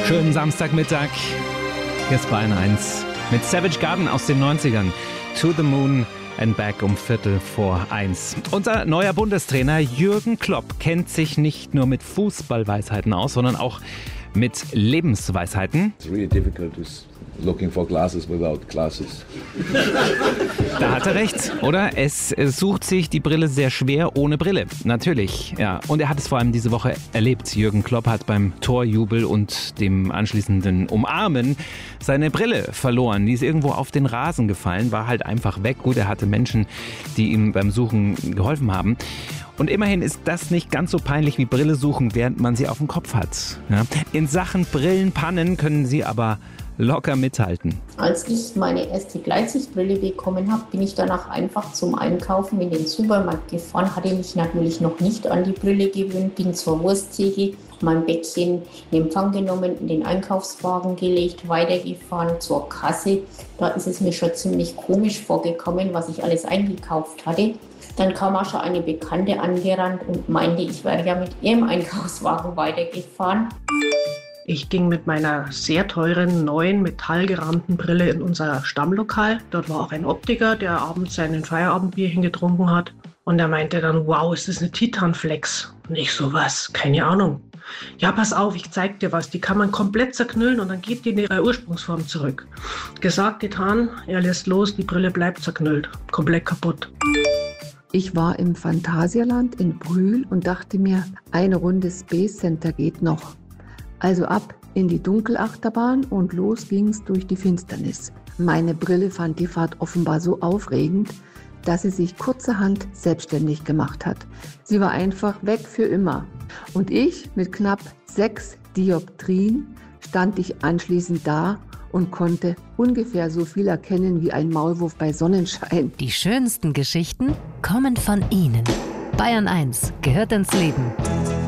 Schönen Samstagmittag. Jetzt bei 1 mit Savage Garden aus den 90ern. To the Moon and Back um 1:45. Unser neuer Bundestrainer Jürgen Klopp kennt sich nicht nur mit Fußballweisheiten aus, sondern auch mit Lebensweisheiten. It's really difficult looking for glasses without glasses. Da hat er recht, oder? Es sucht sich die Brille sehr schwer ohne Brille. Natürlich, ja. Und er hat es vor allem diese Woche erlebt. Jürgen Klopp hat beim Torjubel und dem anschließenden Umarmen seine Brille verloren. Die ist irgendwo auf den Rasen gefallen, war halt einfach weg. Gut, er hatte Menschen, die ihm beim Suchen geholfen haben. Und immerhin ist das nicht ganz so peinlich wie Brille suchen, während man sie auf dem Kopf hat. Ja? In Sachen Brillenpannen können sie aber locker mithalten. Als ich meine erste Gleitsichtbrille bekommen habe, bin ich danach einfach zum Einkaufen in den Supermarkt gefahren, hatte mich natürlich noch nicht an die Brille gewöhnt, bin zur Wursttheke, mein Päckchen in Empfang genommen, in den Einkaufswagen gelegt, weitergefahren zur Kasse. Da ist es mir schon ziemlich komisch vorgekommen, was ich alles eingekauft hatte. Dann kam auch schon eine Bekannte angerannt und meinte, ich wäre ja mit ihrem Einkaufswagen weitergefahren. Ich ging mit meiner sehr teuren, neuen, metallgerahmten Brille in unser Stammlokal. Dort war auch ein Optiker, der abends seinen Feierabendbierchen getrunken hat. Und er meinte dann, wow, ist das eine Titanflex? Und ich so, was? Keine Ahnung. Ja, pass auf, ich zeig dir was. Die kann man komplett zerknüllen und dann geht die in ihre Ursprungsform zurück. Gesagt, getan, er lässt los, die Brille bleibt zerknüllt. Komplett kaputt. Ich war im Phantasialand in Brühl und dachte mir, eine Runde Space Center geht noch. Also ab in die Dunkelachterbahn und los ging's durch die Finsternis. Meine Brille fand die Fahrt offenbar so aufregend, dass sie sich kurzerhand selbstständig gemacht hat. Sie war einfach weg für immer. Und ich mit knapp 6 Dioptrien stand ich anschließend da und konnte ungefähr so viel erkennen wie ein Maulwurf bei Sonnenschein. Die schönsten Geschichten kommen von Ihnen. Bayern 1 gehört ins Leben.